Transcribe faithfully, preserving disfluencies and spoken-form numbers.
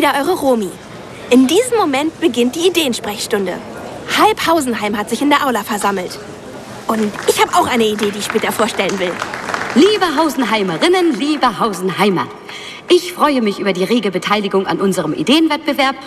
wieder eure Romy. In diesem Moment beginnt die Ideensprechstunde. Halb Hausenheim hat sich in der Aula versammelt. Und ich habe auch eine Idee, die ich später vorstellen will. Liebe Hausenheimerinnen, liebe Hausenheimer, ich freue mich über die rege Beteiligung an unserem Ideenwettbewerb